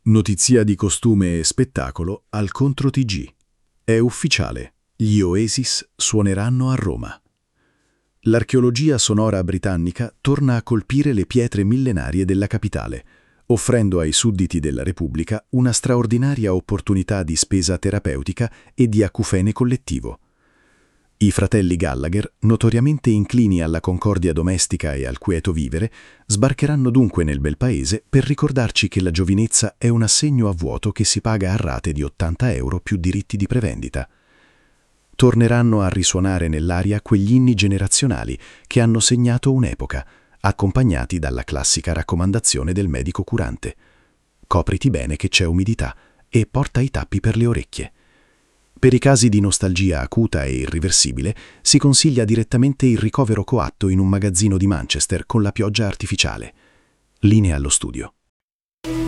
Notizia di costume e spettacolo al Contro TG. È ufficiale, gli Oasis suoneranno a Roma. L'archeologia sonora britannica torna a colpire le pietre millenarie della capitale, offrendo ai sudditi della Repubblica una straordinaria opportunità di spesa terapeutica e di acufene collettivo. I fratelli Gallagher, notoriamente inclini alla concordia domestica e al quieto vivere, sbarcheranno dunque nel bel paese per ricordarci che la giovinezza è un assegno a vuoto che si paga a rate di 80 euro più diritti di prevendita. Torneranno a risuonare nell'aria quegli inni generazionali che hanno segnato un'epoca, accompagnati dalla classica raccomandazione del medico curante: copriti bene che c'è umidità e porta i tappi per le orecchie. Per i casi di nostalgia acuta e irreversibile si consiglia direttamente il ricovero coatto in un magazzino di Manchester con la pioggia artificiale. Linea allo studio.